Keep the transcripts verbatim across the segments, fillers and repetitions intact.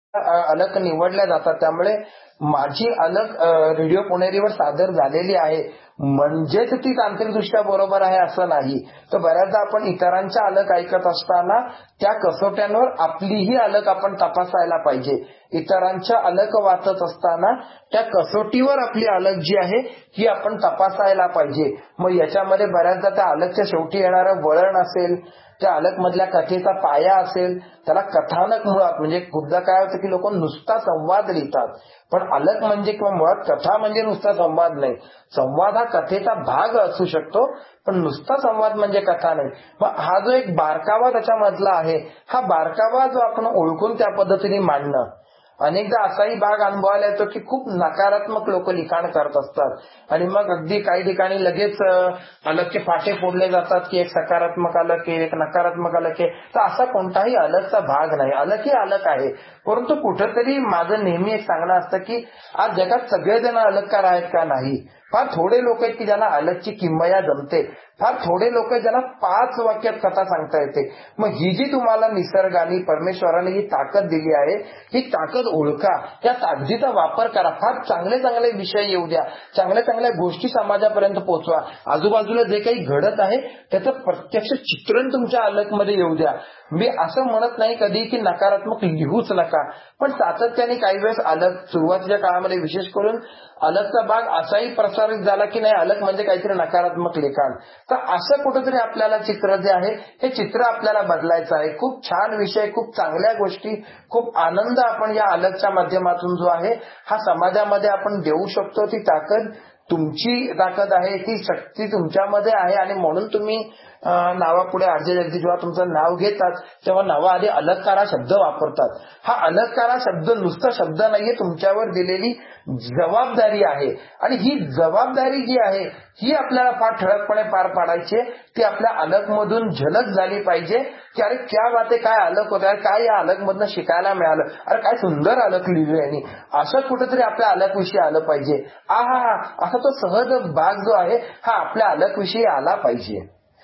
अलग निवडल्या जातात. त्यामुळे माझी अलग रेडिओ पुणेरीवर सादर झालेली आहे म्हणजेच ती तांत्रिकदृष्ट्या बरोबर आहे असं नाही. तर बऱ्याचदा आपण इतरांच्या अलग ऐकत असताना त्या कसोट्यांवर आपलीही अलग आपण तपासायला पाहिजे. इतरांच्या अलग वाचत असताना त्या कसोटीवर आपली अलग जी आहे ही आपण तपासायला पाहिजे. मग याच्यामध्ये बऱ्याचदा त्या अलगच्या शेवटी येणारं वळण असेल, त्या अलग मधल्या कथेचा पाया असेल, त्याला कथानक मुळात म्हणजे खूपदा काय होतं की लोक नुसता संवाद लिहितात, पण अलग म्हणजे किंवा मुळात कथा म्हणजे नुसता संवाद नाही. संवाद हा कथेचा भाग असू शकतो, पण नुसता संवाद म्हणजे कथा नाही. मग हा जो एक बारकावा त्याच्यामधला आहे, हा बारकावा जो आपण ओळखून त्या पद्धतीने मांडणं. अनेकदा असाही भाग अनुभवायला येतो की खूप नकारात्मक लोक लिखाण करत असतात आणि मग अगदी काही ठिकाणी लगेच अलगचे फाटे फोडले जातात की एक सकारात्मक अलग आहे, एक नकारात्मक अलग आहे. तर असा कोणताही अलगचा भाग नाही. अलग ही अलग आहे, परंतु कुठंतरी माझं नेहमी एक सांगणं असतं की आज जगात सगळेजण अलगकार आहेत का? नाही. फार थोडे लोक आहेत की ज्यांना अलगची किमया जमते. फार थोडे लोक आहेत ज्यांना पाच वाक्यात कथा सांगता येते. मग ही जी तुम्हाला निसर्गाने परमेश्वराने ही ताकद दिली आहे, ही ताकद ओळखा, त्या ताकदीचा वापर करा. फार चांगले चांगले विषय येऊ द्या, चांगल्या चांगल्या गोष्टी समाजापर्यंत पोहोचवा. आजूबाजूला जे काही घडत आहे त्याचं प्रत्यक्ष चित्रण तुमच्या अलगमध्ये येऊ द्या. मी असं म्हणत नाही कधी की नकारात्मक लिहूच नका, पण सातत्याने काही वेळेस अलग सुरुवातीच्या काळामध्ये विशेष करून अलगचा भाग असाही प्रसारित झाला की नाही अलग म्हणजे काहीतरी नकारात्मक लिखाण. तर असं कुठेतरी आपल्याला चित्र जे आहे हे चित्र आपल्याला बदलायचं आहे. खूप छान विषय, खूप चांगल्या गोष्टी, खूप आनंद आपण या अलगच्या माध्यमातून जो आहे हा समाजामध्ये आपण देऊ शकतो. ती ताकद तुमची ताकद आहे, ती शक्ती तुमच्यामध्ये आहे आणि म्हणून तुम्ही नावापुढे आरजे जगदीश जेव्हा तुमचं नाव घेतात तेव्हा नावाआधी अलगकार हा शब्द वापरतात. हा अलगकार हा शब्द नुसता शब्द नाहीये, तुमच्यावर दिलेली जबाबदारी आहे आणि ही जबाबदारी जी आहे ही आपल्याला फार ठळकपणे पार पाडायची आहे. ती आपल्या अलगमधून झलक झाली पाहिजे की अरे क्या बात आहे, काय अलग होतं, काय या अलगमधनं शिकायला मिळालं, अरे काय सुंदर अलग लिहिलं यांनी, असं कुठेतरी आपल्या अलगविषयी आलं पाहिजे. आहा हा असा तो सहज भाग जो आहे हा आपल्या अलगविषयी आला पाहिजे.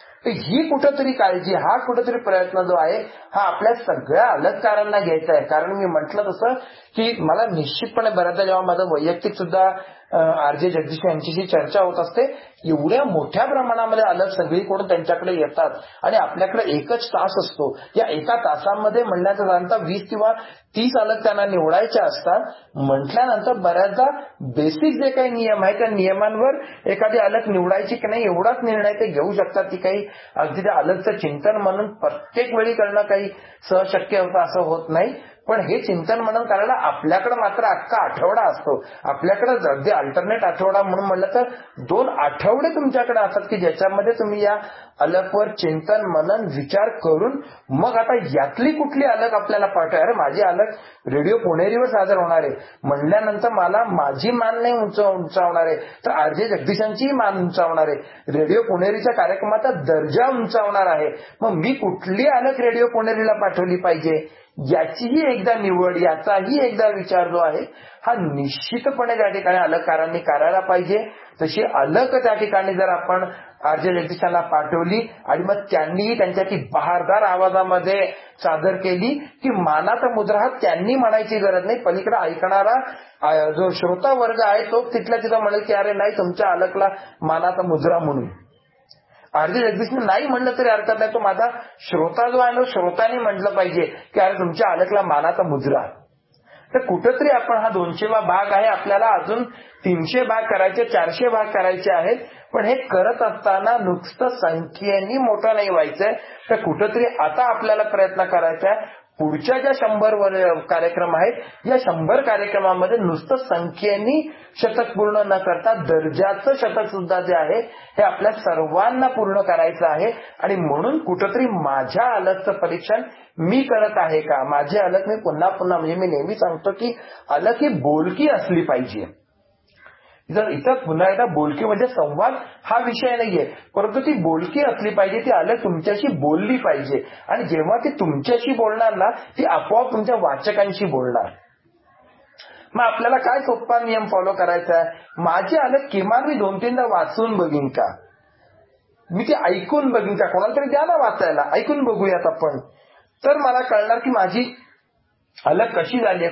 ही कुठेतरी काळजी, हा कुठेतरी प्रयत्न जो आहे हा आपल्या सगळ्या अलगकारांना घ्यायचा आहे. कारण मी म्हटलं तसं की मला निश्चितपणे बऱ्याचदा जेव्हा माझं वैयक्तिक सुद्धा आरजे जगदीश यांच्याशी चर्चा होत असते, एवढ्या मोठ्या प्रमाणामध्ये अलग सगळीकडून त्यांच्याकडे येतात आणि आपल्याकडे एकच तास असतो. या एका तासामध्ये म्हणण्याचा सांगता वीस किंवा तीस अलग त्यांना निवडायचे असतात. म्हटल्यानंतर बऱ्याचदा बेसिक जे काही नियम आहेत त्या नियमांवर एखादी अलग निवडायची की नाही एवढाच निर्णय ते घेऊ शकतात. ती काही अगदी त्या अलगचं चिंतन म्हणून प्रत्येक वेळी करणं काही सहशक्य होतं असं होत नाही. पण हे चिंतन म्हणून करायला आपल्याकडे मात्र अख्खा आठवडा असतो. आपल्याकडे अगदी अल्टरनेट आठवडा म्हणून म्हणलं तर दोन आठवडे तुमच्याकडे असतात की ज्याच्यामध्ये तुम्ही या अलगवर चिंतन मनन विचार करून मग आता यातली कुठली अलग आपल्याला पाठवाय. अरे माझी अलग रेडिओ पुणेरीवर सादर होणार आहे म्हणल्यानंतर मला माझी मान नाही उंच उंचावणार आहे, तर आरजे जगदीशांचीही मान उंचावणार आहे. रेडिओ पुणेरीच्या कार्यक्रमाचा दर्जा उंचावणार आहे. मग मी कुठली अलग रेडिओ पुणेरीला पाठवली पाहिजे याचीही एकदा निवड, याचाही एकदा विचार जो आहे हा निश्चितपणे त्या ठिकाणी अलगकारांनी करायला पाहिजे. तशी अलग त्या ठिकाणी जर आपण आरजे जगदीशांना पाठवली आणि मग त्यांनीही त्यांच्या ती बहारदार आवाजामध्ये सादर केली की मानाचा मुद्रा हा त्यांनी म्हणायची गरज नाही, पलीकडे ऐकणारा जो श्रोता वर्ग आहे तो तिथल्या तिथं म्हणेल की अरे नाही तुमच्या अलगला मानाचा मुद्रा म्हणून. आरजे जगदीशने नाही म्हणलं तरी हरकत नाही, तो माझा श्रोता जो आहे तो श्रोतानी म्हटलं पाहिजे की अरे तुमच्या अलगला मानाचा मुजरा. तर कुठंतरी आपण हा दोनशेवा भाग आहे, आपल्याला अजून तीनशे भाग करायचे, चारशे भाग करायचे आहेत. पण हे करत असताना नुसतं संख्येनी मोठं नाही व्हायचंय. तर कुठंतरी आता आपल्याला प्रयत्न करायचा आहे पुढच्या ज्या शंभर कार्यक्रम आहेत या शंभर कार्यक्रमामध्ये नुसतं संख्येनी शतक पूर्ण न करता दर्जाचं शतक सुद्धा जे आहे हे आपल्या सर्वांना पूर्ण करायचं आहे. आणि म्हणून कुठंतरी माझ्या अलगचं परीक्षण मी करत आहे का, माझी अलग मी पुन्हा पुन्हा म्हणजे मी नेहमी सांगतो की अलग ही बोलकी असली पाहिजे. जर इथं पुन्हा एकदा बोलकी म्हणजे संवाद हा विषय नाहीये, परंतु ती बोलकी असली पाहिजे. ती अलग तुमच्याशी बोलली पाहिजे आणि जेव्हा ती तुमच्याशी बोलणार ना ती आपोआप तुमच्या वाचकांशी बोलणार. मग आपल्याला काय सोपा नियम फॉलो करायचा आहे, माझी अलग किमान मी दोन तीनदा वाचून बघीन का, मी ती ऐकून बघीन का, कोणाला तरी द्या ना वाचायला, ऐकून बघूयात आपण, तर मला कळणार की माझी अलग कशी झाली आहे.